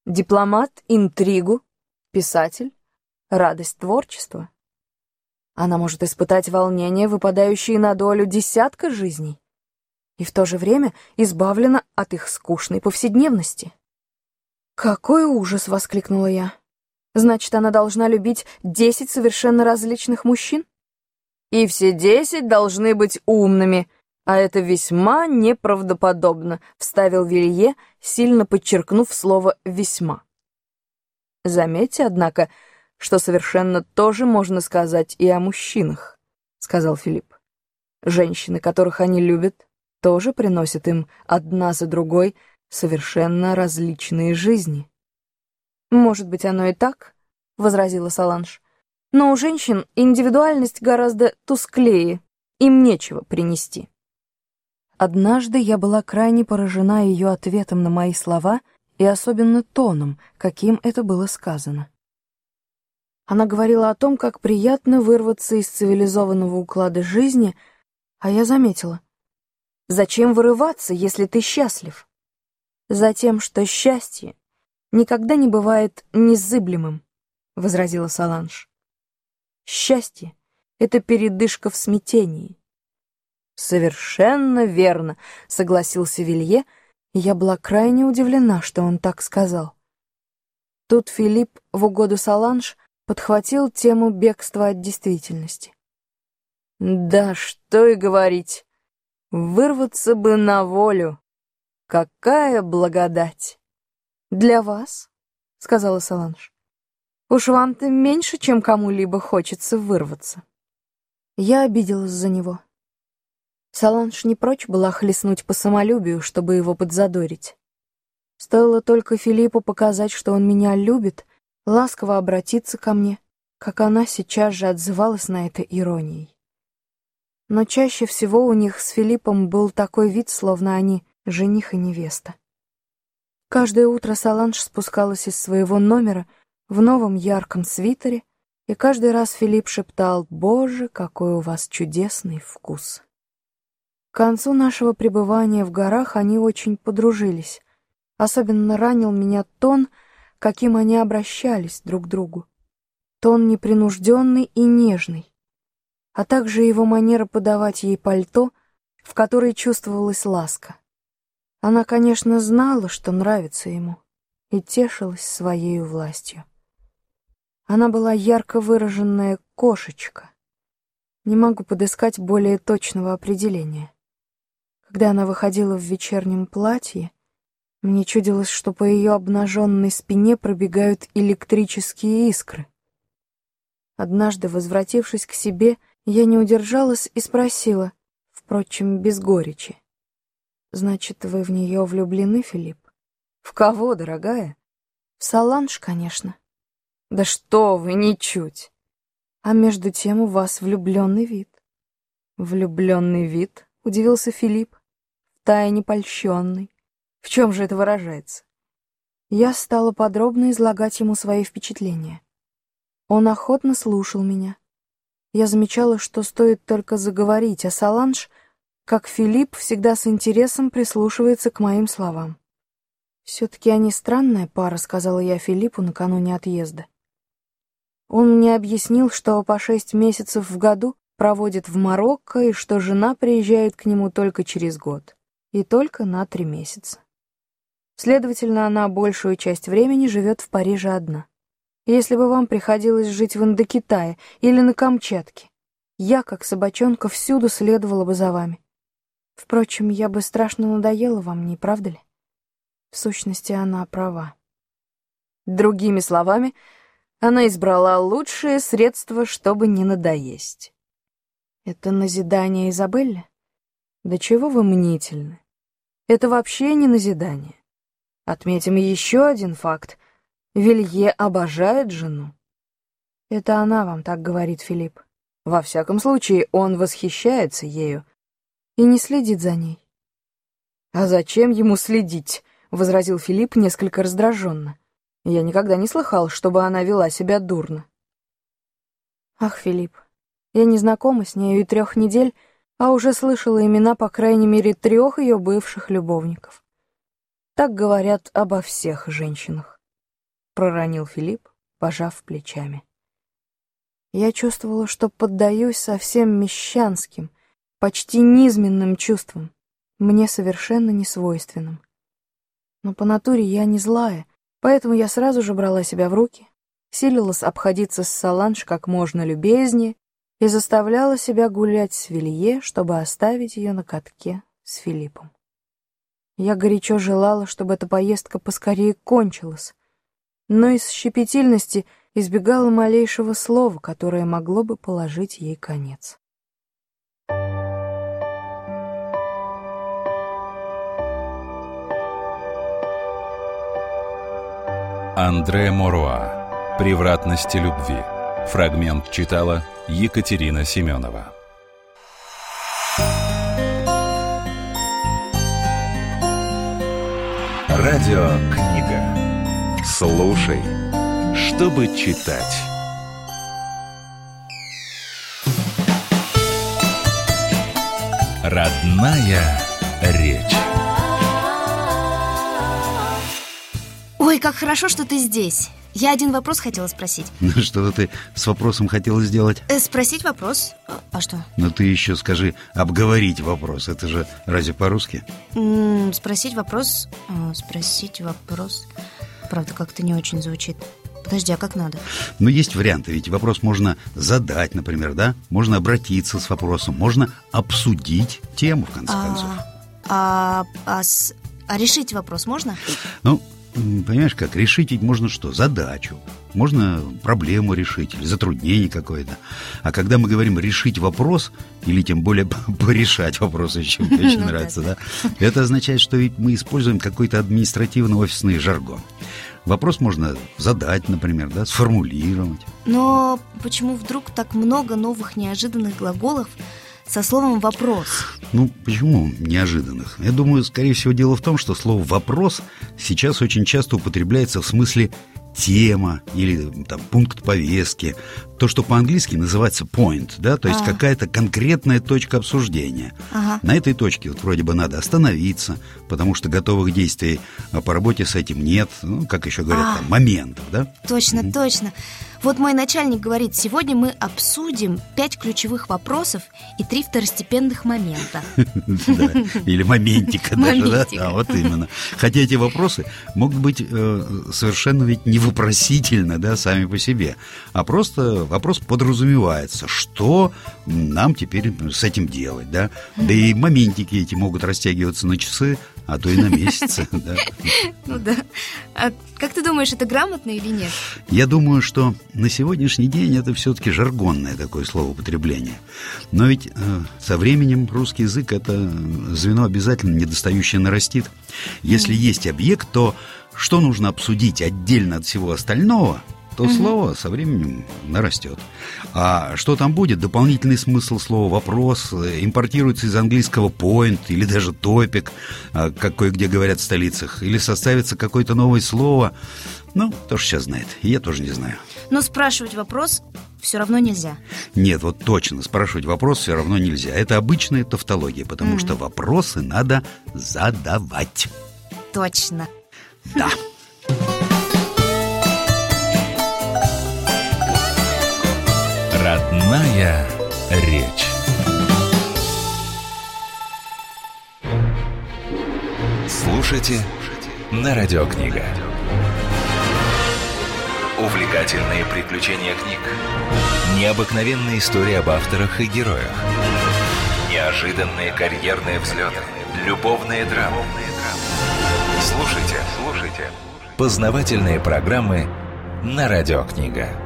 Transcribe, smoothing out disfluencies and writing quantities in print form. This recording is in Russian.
Дипломат, интригу, писатель, радость творчества. Она может испытать волнения, выпадающие на долю десятка жизней, и в то же время избавлена от их скучной повседневности. «Какой ужас!» — воскликнула я. «Значит, она должна любить 10 совершенно различных мужчин? И все 10 должны быть умными, а это весьма неправдоподобно», — вставил Вилье, сильно подчеркнув слово «весьма». «Заметьте, однако, что совершенно тоже можно сказать и о мужчинах», — сказал Филипп. «Женщины, которых они любят, тоже приносят им одна за другой совершенно различные жизни». «Может быть, оно и так», — возразила Соланж. «Но у женщин индивидуальность гораздо тусклее, им нечего принести». Однажды я была крайне поражена ее ответом на мои слова и особенно тоном, каким это было сказано. Она говорила о том, как приятно вырваться из цивилизованного уклада жизни, а я заметила: «Зачем вырываться, если ты счастлив?» «Затем, что счастье никогда не бывает незыблемым», — возразила Соланж. «Счастье — это передышка в смятении». «Совершенно верно», — согласился Вилье, и я была крайне удивлена, что он так сказал. Тут Филипп в угоду Соланж подхватил тему бегства от действительности. «Да что и говорить, вырваться бы на волю. Какая благодать!» «Для вас», — сказала Соланж. «Уж вам-то меньше, чем кому-либо хочется вырваться». Я обиделась за него. Соланж не прочь была хлестнуть по самолюбию, чтобы его подзадорить. Стоило только Филиппу показать, что он меня любит, ласково обратиться ко мне, как она сейчас же отзывалась на это иронией. Но чаще всего у них с Филиппом был такой вид, словно они жених и невеста. Каждое утро Соланж спускалась из своего номера в новом ярком свитере, и каждый раз Филипп шептал: «Боже, какой у вас чудесный вкус!» К концу нашего пребывания в горах они очень подружились. Особенно ранил меня тон, каким они обращались друг к другу. Тон непринужденный и нежный, а также его манера подавать ей пальто, в которой чувствовалась ласка. Она, конечно, знала, что нравится ему, и тешилась своею властью. Она была ярко выраженная кошечка. Не могу подыскать более точного определения. Когда она выходила в вечернем платье, мне чудилось, что по ее обнаженной спине пробегают электрические искры. Однажды, возвратившись к себе, я не удержалась и спросила, впрочем, без горечи: «Значит, вы в нее влюблены, Филипп?» «В кого, дорогая?» «В Соланж, конечно». «Да что вы, ничуть!» «А между тем у вас влюбленный вид». «Влюбленный вид?» — удивился Филипп. «Втайне польщенный. В чем же это выражается?» Я стала подробно излагать ему свои впечатления. Он охотно слушал меня. Я замечала, что стоит только заговорить о Соланж, как Филипп всегда с интересом прислушивается к моим словам. «Все-таки они странная пара», — сказала я Филиппу накануне отъезда. Он мне объяснил, что по 6 месяцев в году проводит в Марокко и что жена приезжает к нему только через год, и только на 3 месяца. Следовательно, она большую часть времени живет в Париже одна. Если бы вам приходилось жить в Индокитае или на Камчатке, я, как собачонка, всюду следовала бы за вами. Впрочем, я бы страшно надоела вам, не правда ли?» В сущности, она права. Другими словами, она избрала лучшее средство, чтобы не надоесть. «Это назидание Изабелле? Да чего вы мнительны? Это вообще не назидание. Отметим еще один факт. Вилье обожает жену». «Это она вам так говорит, Филипп?» «Во всяком случае, он восхищается ею и не следит за ней». «А зачем ему следить?» — возразил Филипп несколько раздраженно. «Я никогда не слыхал, чтобы она вела себя дурно». «Ах, Филипп, я не знакома с нею и 3 недель, а уже слышала имена по крайней мере 3 ее бывших любовников. Так говорят обо всех женщинах». проронил Филипп, пожав плечами. Я чувствовала, что поддаюсь совсем мещанским, почти низменным чувствам, мне совершенно несвойственным. Но по натуре я не злая, поэтому я сразу же брала себя в руки, силилась обходиться с Соланж как можно любезнее и заставляла себя гулять с Вилье, чтобы оставить ее на катке с Филиппом. Я горячо желала, чтобы эта поездка поскорее кончилась, но из щепетильности избегала малейшего слова, которое могло бы положить ей конец. Андре Моруа. «Превратности любви». Фрагмент читала Екатерина Семенова. Радиокнига. Слушай, чтобы читать. Родная речь. Ой, как хорошо, что ты здесь. Я один вопрос хотела спросить. Что-то ты с вопросом хотела сделать? Спросить вопрос? А что? Но ты еще скажи обговорить вопрос. Это же разве по-русски? Спросить вопрос. Правда, как-то не очень звучит. Подожди, а как надо? Ну, есть варианты, ведь вопрос можно задать, например, да? Можно обратиться с вопросом, можно обсудить тему, в конце концов. А решить вопрос можно? Ну, понимаешь как, решить ведь можно что? Задачу. Можно проблему решить или затруднение какое-то. А когда мы говорим решить вопрос, или тем более порешать вопрос, еще мне очень нравится, да? Это означает, что ведь мы используем какой-то административно-офисный жаргон. Вопрос можно задать, например, да, сформулировать. Но почему вдруг так много новых неожиданных глаголов со словом «вопрос»? Ну, почему неожиданных? Я думаю, скорее всего, дело в том, что слово «вопрос» сейчас очень часто употребляется в смысле тема или там пункт повестки. То, что по-английски называется point, да, то есть какая-то конкретная точка обсуждения. На этой точке вот вроде бы надо остановиться, потому что готовых действий по работе с этим нет. Ну, как еще говорят, там, моментов, да? Точно, точно. Вот мой начальник говорит, сегодня мы обсудим 5 ключевых вопросов и 3 второстепенных момента. Или моментика даже, да? Вот именно. Хотя эти вопросы могут быть совершенно ведь не вопросительно, да, сами по себе, а просто вопрос подразумевается, что нам теперь с этим делать, да? Да и моментики эти могут растягиваться на часы, а то и на месяцы, да. Ну да. А как ты думаешь, это грамотно или нет? Я думаю, что на сегодняшний день это все-таки жаргонное такое словоупотребление. Но ведь со временем русский язык это звено обязательно недостающее нарастит. Если есть объект, то что нужно обсудить отдельно от всего остального, то слово со временем нарастет. А что там будет? Дополнительный смысл слова «вопрос» импортируется из английского point или даже topic, как кое-где говорят в столицах, или составится какое-то новое слово. Ну, кто ж сейчас знает, я тоже не знаю. Но спрашивать вопрос все равно нельзя. Нет, вот точно, спрашивать вопрос все равно нельзя. Это обычная тавтология, потому что вопросы надо задавать. Точно. Да. Родная речь. Слушайте на Радиокнига. Увлекательные приключения книг. Необыкновенные истории об авторах и героях. Неожиданные карьерные взлеты. Любовные драмы. Слушайте. Познавательные программы на Радиокнига.